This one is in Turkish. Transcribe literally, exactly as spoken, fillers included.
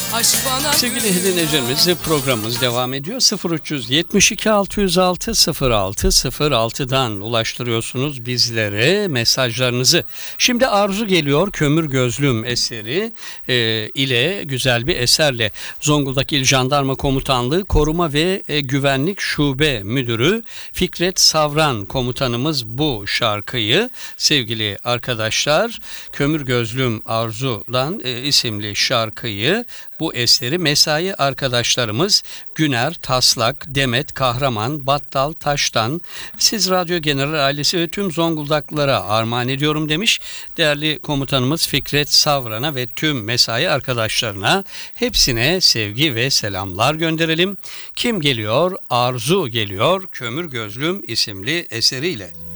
Aşk bana Sevgili dinleyicilerimiz, programımız devam ediyor. sıfır üç yetmiş iki altı yüz altı sıfır altı sıfır altıdan ulaştırıyorsunuz bizlere mesajlarınızı. Şimdi Arzu geliyor, Kömür Gözlüm eseri e, ile güzel bir eserle. Zonguldak İl Jandarma Komutanlığı Koruma ve e, Güvenlik Şube Müdürü Fikret Savran komutanımız bu şarkıyı, sevgili arkadaşlar, Kömür Gözlüm Arzu'dan e, isimli şarkıyı, bu eseri mesai arkadaşlarımız Güner, Taslak, Demet, Kahraman, Battal, Taş'tan, siz Radyo General ailesi ve tüm Zonguldaklılara armağan ediyorum demiş. Değerli komutanımız Fikret Savran'a ve tüm mesai arkadaşlarına, hepsine sevgi ve selamlar gönderelim. Kim geliyor? Arzu geliyor, Kömür Gözlüm isimli eseriyle.